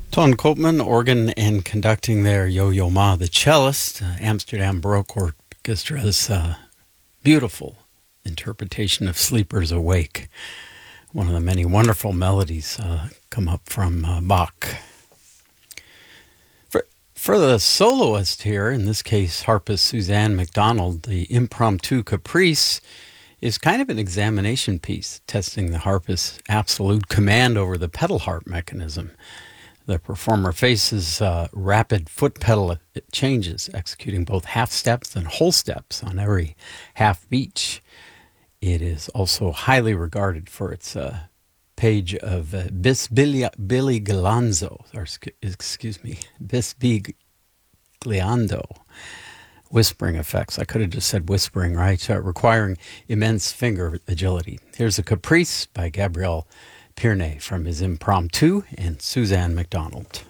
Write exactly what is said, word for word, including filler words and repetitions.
Ton Koopman, organ and conducting there. Yo-Yo Ma, the cellist. Uh, Amsterdam Baroque Orchestra's uh, beautiful interpretation of Sleepers Awake. One of the many wonderful melodies uh, come up from uh, Bach. For, for the soloist here, in this case harpist Suzanne McDonald, the Impromptu Caprice is kind of an examination piece, testing the harpist's absolute command over the pedal harp mechanism. The performer faces uh, rapid foot pedal changes, executing both half steps and whole steps on every half beat. It is also highly regarded for its uh, page of uh, bis biligliando, or excuse me, bis bigliando, whispering effects. I could have just said whispering, right? Uh, requiring immense finger agility. Here's a Caprice by Gabriel Pirne from his Impromptu and Suzanne McDonald.